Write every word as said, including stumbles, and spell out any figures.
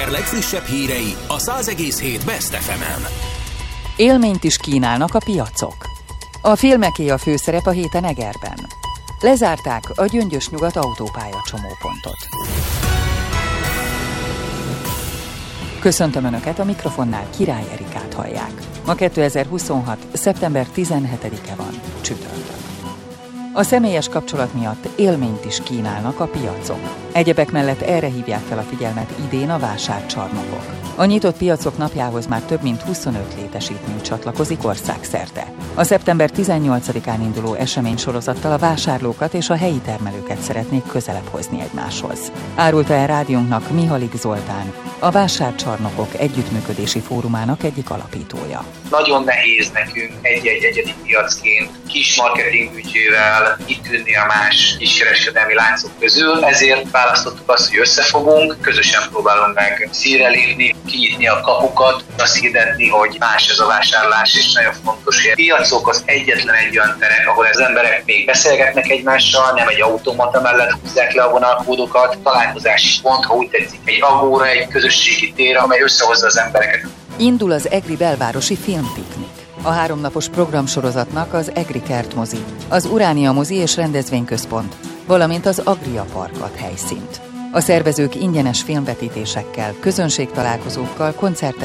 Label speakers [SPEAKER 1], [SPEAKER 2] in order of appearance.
[SPEAKER 1] Eger legfrissebb hírei a száz egész hét Best ef emen.
[SPEAKER 2] Élményt is kínálnak a piacok. A filmeké a főszerep a héten Egerben. Lezárták a Gyöngyös Nyugat autópálya csomópontot. Köszöntöm Önöket, a mikrofonnál Király Erikát hallják. Ma kétezer-huszonhat. szeptember tizenhetedike van, csütörtök. A személyes kapcsolat miatt élményt is kínálnak a piacok. Egyebek mellett erre hívják fel a figyelmet idén a vásárcsarnokok. A nyitott piacok napjához már több mint huszonöt létesítmény csatlakozik országszerte. A szeptember tizennyolcadikán induló eseménysorozattal a vásárlókat és a helyi termelőket szeretnék közelebb hozni egymáshoz. Árulta el rádiónknak Mihalik Zoltán, a Vásárcsarnokok Együttműködési Fórumának egyik alapítója.
[SPEAKER 3] Nagyon nehéz nekünk egy-egy egyedi piacként kis marketingbüdzsével itt ülni a más kiskereskedelmi láncok közül, ezért választottuk azt, hogy összefogunk, közösen próbálunk meg színre lépni, kinyitni a kapukat, azt hirdetni, hogy más ez a vásárlás, és nagyon fontos, hogy a piacok az egyetlen egy olyan terek, ahol az emberek még beszélgetnek egymással, nem egy automata mellett húzzák le a vonalkódokat, találkozási pont, ha úgy tetszik, egy agóra, egy közösségi tér, amely összehozza az embereket.
[SPEAKER 2] Indul az egri belvárosi filmpiknik. A háromnapos programsorozatnak az Egri Kertmozi, az Uránia mozi és rendezvényközpont, valamint az Agria Park ad helyszínt. A szervezők ingyenes filmvetítésekkel, közönségtalálkozókkal, koncertekkel